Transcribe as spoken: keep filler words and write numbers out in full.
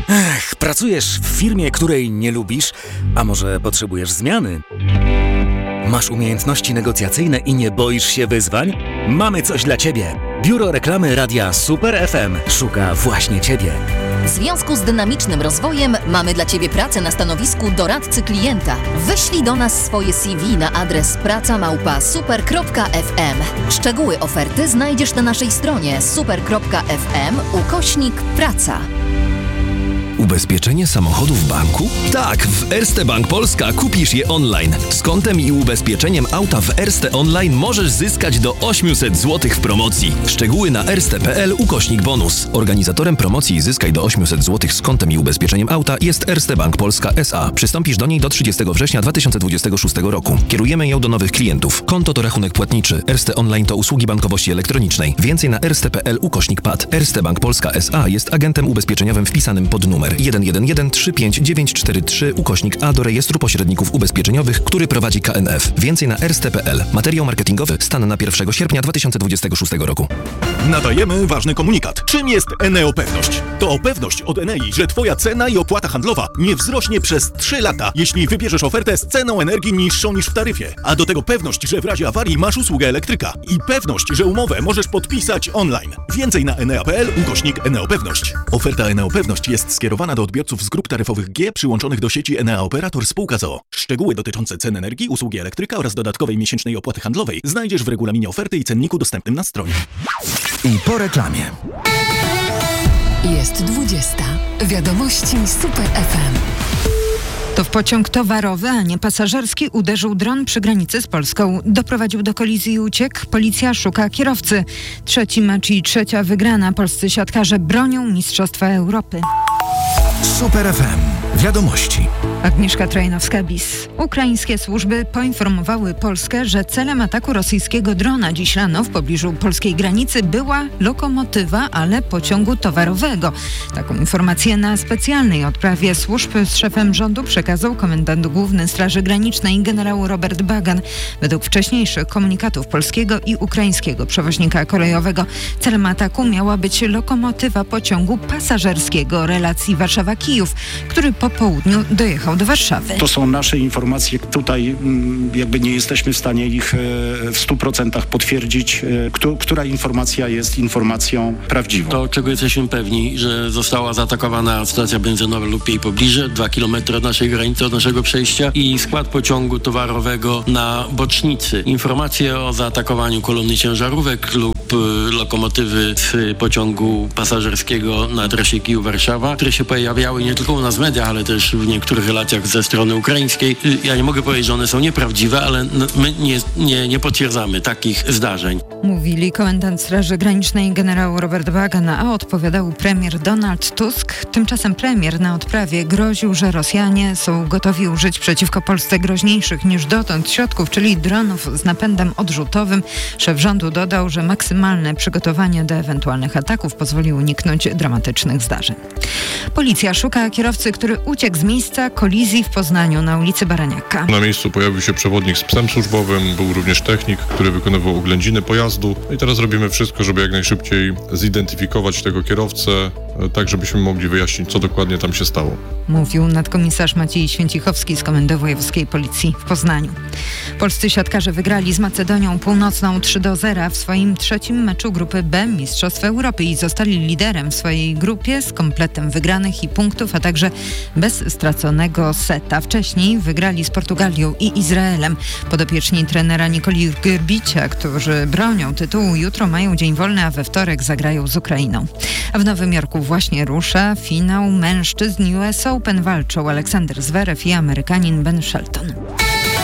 Ech, pracujesz w firmie, której nie lubisz, a może potrzebujesz zmiany? Masz umiejętności negocjacyjne i nie boisz się wyzwań? Mamy coś dla Ciebie. Biuro Reklamy Radia Super F M szuka właśnie Ciebie. W związku z dynamicznym rozwojem mamy dla Ciebie pracę na stanowisku doradcy klienta. Wyślij do nas swoje C V na adres praca małpa super kropka f m. Szczegóły oferty znajdziesz na naszej stronie super kropka f m ukośnik praca. Ubezpieczenie samochodu w banku? Tak, w Erste Bank Polska kupisz je online. Z kontem i ubezpieczeniem auta w Erste Online możesz zyskać do osiemset złotych w promocji. Szczegóły na erste kropka p l ukośnik bonus. Organizatorem promocji Zyskaj do osiemset złotych z kontem i ubezpieczeniem auta jest Erste Bank Polska S A. Przystąpisz do niej do trzydziestego września dwa tysiące dwudziestego szóstego roku. Kierujemy ją do nowych klientów. Konto to rachunek płatniczy. Erste Online to usługi bankowości elektronicznej. Więcej na erste kropka p l ukośnik p a t. Erste Bank Polska S A jest agentem ubezpieczeniowym wpisanym pod numer jeden jeden jeden trzy pięć dziewięć cztery trzy ukośnik A do rejestru pośredników ubezpieczeniowych, który prowadzi K N F. Więcej na erste kropka p l. Materiał marketingowy stan na pierwszego sierpnia dwa tysiące dwudziestego szóstego roku. Nadajemy ważny komunikat. Czym jest Eneo Pewność? To pewność od Enei, że Twoja cena i opłata handlowa nie wzrośnie przez trzy lata, jeśli wybierzesz ofertę z ceną energii niższą niż w taryfie. A do tego pewność, że w razie awarii masz usługę elektryka. I pewność, że umowę możesz podpisać online. Więcej na enea kropka p l ukośnik Eneo Pewność. Oferta Eneo Pewność jest skierowana do odbiorców z grup taryfowych G przyłączonych do sieci Enea Operator Spółka z o o. Szczegóły dotyczące cen energii, usługi elektryka oraz dodatkowej miesięcznej opłaty handlowej znajdziesz w regulaminie oferty i cenniku dostępnym na stronie. I po reklamie. Jest dwudziesta. Wiadomości Super F M. To w pociąg towarowy, a nie pasażerski uderzył dron przy granicy z Polską. Doprowadził do kolizji i uciekł. Policja szuka kierowcy. Trzeci mecz i trzecia wygrana. Polscy siatkarze bronią Mistrzostwa Europy. Super F M. Wiadomości. Agnieszka Trajnowska-Bis. Ukraińskie służby poinformowały Polskę, że celem ataku rosyjskiego drona dziś rano w pobliżu polskiej granicy była lokomotywa, ale pociągu towarowego. Taką informację na specjalnej odprawie służb z szefem rządu przekazał komendant główny Straży Granicznej generał Robert Bagan. Według wcześniejszych komunikatów polskiego i ukraińskiego przewoźnika kolejowego celem ataku miała być lokomotywa pociągu pasażerskiego relacji Warszawa-Kijów, który po południu dojechał do Warszawy. To są nasze informacje. Tutaj jakby nie jesteśmy w stanie ich w stu procentach potwierdzić. Która informacja jest informacją prawdziwą? To, czego jesteśmy pewni, że została zaatakowana stacja benzynowa lub jej pobliże, dwa kilometry od naszej granicy, od naszego przejścia i skład pociągu towarowego na bocznicy. Informacje o zaatakowaniu kolumny ciężarówek lub lokomotywy z pociągu pasażerskiego na trasie Kijów-Warszawa, które się pojawiały nie tylko u nas w mediach, ale też w niektórych relacjach ze strony ukraińskiej. Ja nie mogę powiedzieć, że one są nieprawdziwe, ale my nie, nie, nie potwierdzamy takich zdarzeń. Mówili komendant Straży Granicznej generał Robert Bagan, a odpowiadał premier Donald Tusk. Tymczasem premier na odprawie groził, że Rosjanie są gotowi użyć przeciwko Polsce groźniejszych niż dotąd środków, czyli dronów z napędem odrzutowym. Szef rządu dodał, że maksymalne przygotowanie do ewentualnych ataków pozwoli uniknąć dramatycznych zdarzeń. Policja szuka kierowcy, który uciekł z miejsca kolizji w Poznaniu na ulicy Baraniaka. Na miejscu pojawił się przewodnik z psem służbowym, był również technik, który wykonywał oględziny pojazdu. I teraz robimy wszystko, żeby jak najszybciej zidentyfikować tego kierowcę, tak żebyśmy mogli wyjaśnić, co dokładnie tam się stało. Mówił nadkomisarz Maciej Święcichowski z Komendy Wojewódzkiej Policji w Poznaniu. Polscy siatkarze wygrali z Macedonią Północną trzy do zera w swoim trzecim meczu grupy B Mistrzostw Europy i zostali liderem w swojej grupie z kompletem wygranych i punktów, a także bez straconego seta. Wcześniej wygrali z Portugalią i Izraelem. Podopieczni trenera Nikoli Grbicia, którzy bronią tytułu, jutro mają dzień wolny, a we wtorek zagrają z Ukrainą. A w Nowym Jorku właśnie rusza finał mężczyzn U S Open. Walczą Aleksander Zverev i Amerykanin Ben Shelton.